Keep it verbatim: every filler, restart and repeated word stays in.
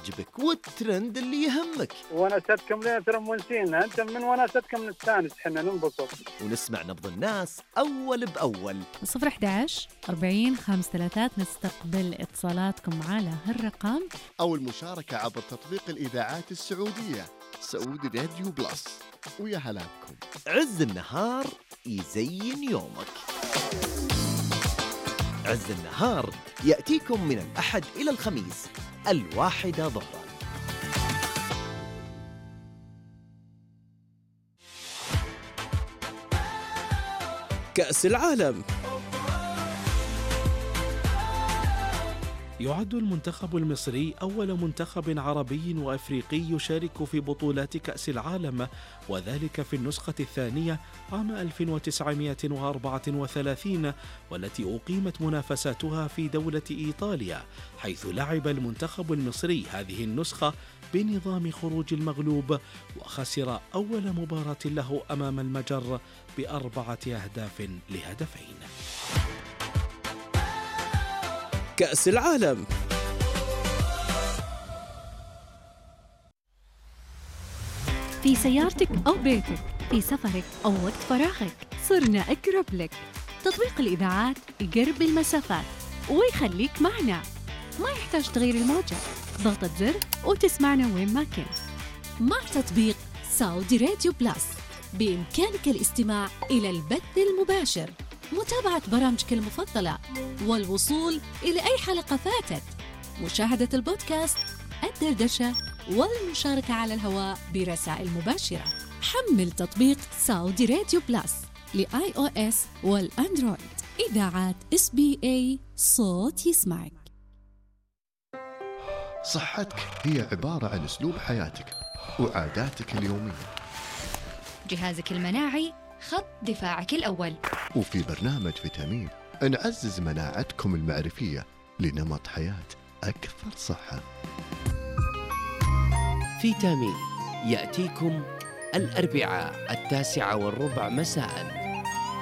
يعجبك والترند اللي يهمك، ونستكم لين ترى مونسينا، أنت من ونستكم نستانس حنا ننبسط ونسمع نبض الناس أول بأول. صفر أحد عشر أربعين خمسة ثلاثات نستقبل اتصالاتكم على هالرقم، أو المشاركة عبر تطبيق الإذاعات السعودية سعودي راديو بلس. ويا هلا بكم. عز النهار يزين يومك. عز النهار يأتيكم من الأحد إلى الخميس الواحدة ظهرا. كأس العالم. يعد المنتخب المصري أول منتخب عربي وأفريقي يشارك في بطولات كأس العالم، وذلك في النسخة الثانية عام ألف وتسعمائة وأربعة وثلاثين، والتي أقيمت منافساتها في دولة إيطاليا، حيث لعب المنتخب المصري هذه النسخة بنظام خروج المغلوب، وخسر أول مباراة له أمام المجر بأربعة أهداف لهدفين. كأس العالم. في سيارتك أو بيتك، في سفرك أو وقت فراغك، صرنا أقرب لك. تطبيق الإذاعات يقرب المسافات ويخليك معنا، ما يحتاج تغيير الموجة، ضغطة زر وتسمعنا وين ما كنت. مع تطبيق سعودي راديو بلس بإمكانك الاستماع إلى البث المباشر، متابعة برامجك المفضلة، والوصول إلى أي حلقة فاتت، مشاهدة البودكاست، الدردشة، والمشاركة على الهواء برسائل مباشرة. حمل تطبيق سعودي راديو بلس لآي أو إس والأندرويد. إذاعات إس بي إي، صوت يسمعك. صحتك هي عبارة عن أسلوب حياتك وعاداتك اليومية. جهازك المناعي خط دفاعك الأول. وفي برنامج فيتامين نعزز مناعتكم المعرفية لنمط حياة أكثر صحة. فيتامين يأتيكم الأربعاء التاسعة والربع مساءً.